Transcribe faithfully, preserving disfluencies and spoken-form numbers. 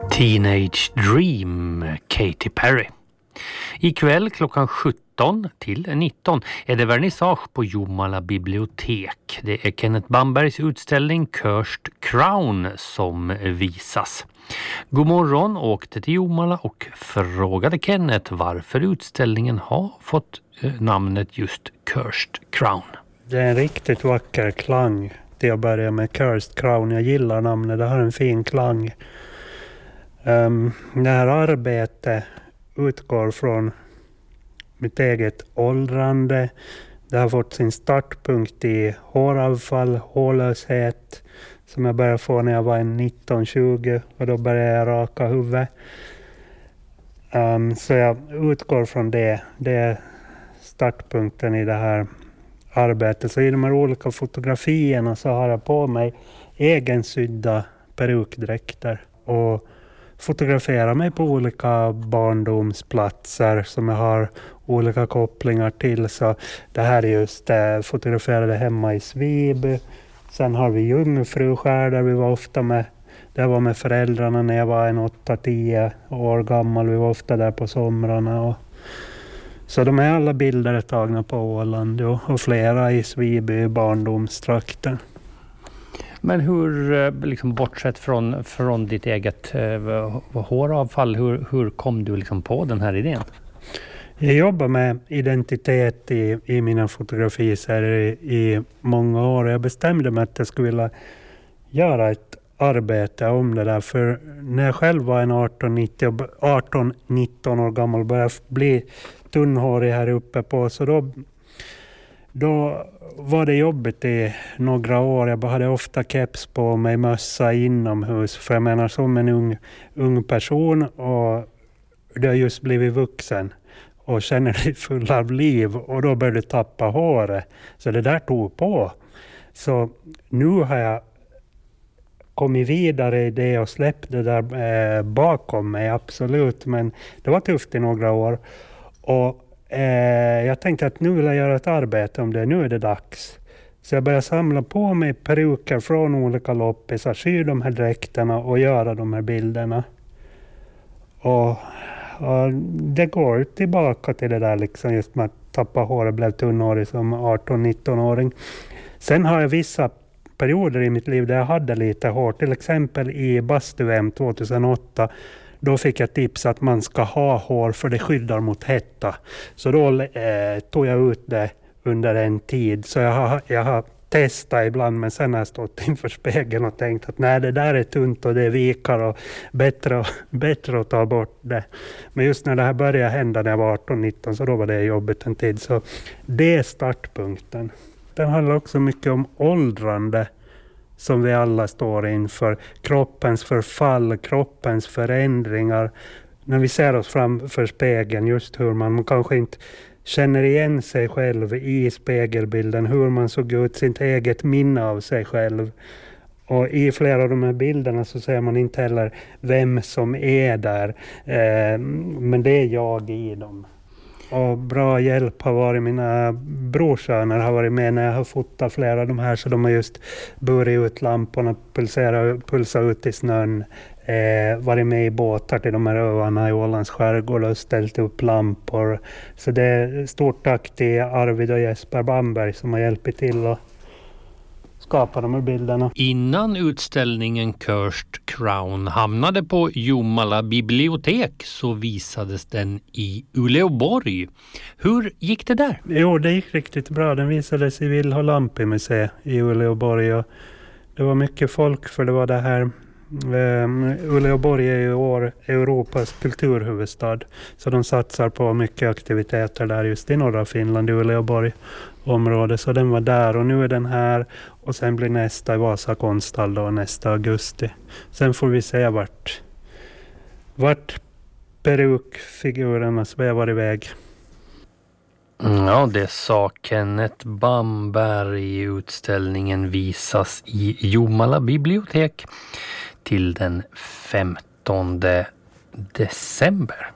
Teenage Dream, Katy Perry. Ikväll klockan sjutton till nitton är det vernissage på Jomala bibliotek. Det är Kenneth Bambergs utställning Cursed Crown som visas. God morgon, åkte till Jomala och frågade Kenneth varför utställningen har fått namnet just Cursed Crown. Det är en riktigt vacker klang till att börja med, Cursed Crown. Jag gillar namnet, det har en fin klang. Um, det här arbetet utgår från mitt eget åldrande. Det har fått sin startpunkt i håravfall, hårlöshet som jag började få när jag var nitton tjugo och då började jag raka huvudet. Um, så jag utgår från det. Det är startpunkten i det här arbetet. Så i de här olika fotografierna så har jag på mig egensydda perukdräkter och fotografera mig på olika barndomsplatser som jag har olika kopplingar till. Så det här är just eh, fotograferade hemma i Sviby. Sen har vi Jungfruskär där vi var ofta med. Det var med föräldrarna när jag var en åtta tio år gammal. Vi var ofta där på somrarna. Och så de är alla bilder tagna på Åland och, och flera i Sviby barndomstrakten. Men hur, liksom bortsett från, från ditt eget eh, håravfall, hur, hur kom du liksom på den här idén? Jag jobbar med identitet i, i mina fotografier i, i många år. Jag bestämde mig att jag skulle vilja göra ett arbete om det där. För när jag själv var en arton nitton år gammal började jag bli tunnhårig här uppe på. Så då... Då var det jobbigt i några år. Jag hade ofta keps på mig, mössa inomhus. För jag menar som en ung, ung person och du har just blivit vuxen och känner dig full av liv. Och då började du tappa håret. Så det där tog på. Så nu har jag kommit vidare i det och släppt det där eh, bakom mig, absolut. Men det var tufft i några år. Och Eh, jag tänkte att nu vill jag göra ett arbete om det. Nu är det dags. Så jag började samla på mig peruker från olika loppisar, sy de här dräkterna och göra de här bilderna. Och, och det går tillbaka till det där liksom just med att tappa håret, blev tunnhårig som arton nitton-åring. Sen har jag vissa perioder i mitt liv där jag hade lite hår. Till exempel i bastu-V M tjugohundraåtta. Då fick jag tips att man ska ha hår för det skyddar mot hetta. Så då eh, tog jag ut det under en tid. Så jag har, jag har testat ibland, men sen har jag stått inför spegeln och tänkt att nej, det där är tunt och det är vikar och bättre, bättre att ta bort det. Men just när det här började hända när jag var arton nitton så då var det jobbigt en tid. Så det är startpunkten. Den handlar också mycket om åldrande. Som vi alla står inför. Kroppens förfall, kroppens förändringar. När vi ser oss framför spegeln, just hur man, man kanske inte känner igen sig själv i spegelbilden. Hur man såg ut, sitt eget minne av sig själv. Och i flera av de här bilderna så ser man inte heller vem som är där. Eh, men det är jag i dem. Och bra hjälp har varit mina brorsöner har varit med när jag har fotat flera av de här. Så de har just burit ut lamporna, pulserat, pulsat ut i snön. Eh, varit med i båtar till de här öarna i Ålands skärgård och ställt upp lampor. Så det är stort tack till Arvid och Jesper Bamberg som har hjälpt till att skapa de här bilderna. Innan utställningen Cursed Crown hamnade på Jomala bibliotek så visades den i Uleåborg. Hur gick det där? Jo, det gick riktigt bra. Den visades i Vilhelmina i Uleåborg och det var mycket folk för det var det här. Um, Uleåborg är ju i år Europas kulturhuvudstad så de satsar på mycket aktiviteter där just i norra Finland, i Uleåborg område, så den var där och nu är den här och sen blir nästa i Vasa konsthall då nästa augusti. Sen får vi se vart vart perukfigurerna svävar iväg. Ja, det sa Kenneth Bamberg. Utställningen visas i Jomala bibliotek till den femtonde december.